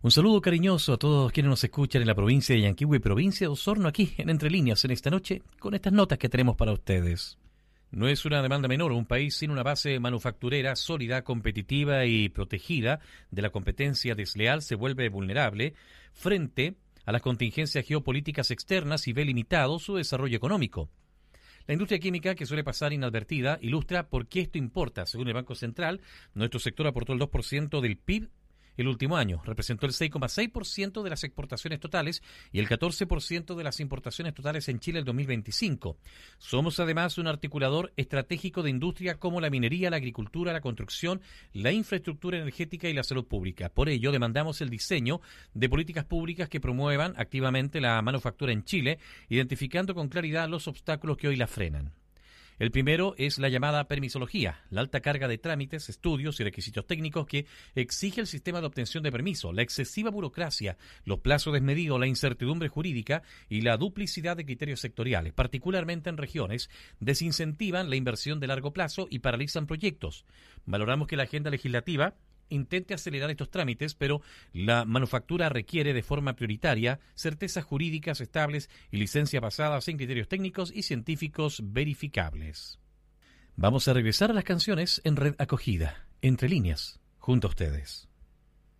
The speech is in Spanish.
Un saludo cariñoso a todos quienes nos escuchan en la provincia de Yanquihue y provincia de Osorno, aquí en Entre Líneas, en esta noche, con estas notas que tenemos para ustedes. No es una demanda menor, un país sin una base manufacturera sólida, competitiva y protegida de la competencia desleal se vuelve vulnerable frente a las contingencias geopolíticas externas y ve limitado su desarrollo económico. La industria química, que suele pasar inadvertida, ilustra por qué esto importa. Según el Banco Central, nuestro sector aportó el 2% del PIB el último año, representó el 6,6% de las exportaciones totales y el 14% de las importaciones totales en Chile el 2025. Somos además un articulador estratégico de industria como la minería, la agricultura, la construcción, la infraestructura energética y la salud pública. Por ello, demandamos el diseño de políticas públicas que promuevan activamente la manufactura en Chile, identificando con claridad los obstáculos que hoy la frenan. El primero es la llamada permisología, la alta carga de trámites, estudios y requisitos técnicos que exige el sistema de obtención de permiso, la excesiva burocracia, los plazos desmedidos, la incertidumbre jurídica y la duplicidad de criterios sectoriales, particularmente en regiones, desincentivan la inversión de largo plazo y paralizan proyectos. Valoramos que la agenda legislativa intente acelerar estos trámites, pero la manufactura requiere de forma prioritaria certezas jurídicas estables y licencias basadas en criterios técnicos y científicos verificables. Vamos a regresar a las canciones en Red Acogida, Entre Líneas, junto a ustedes.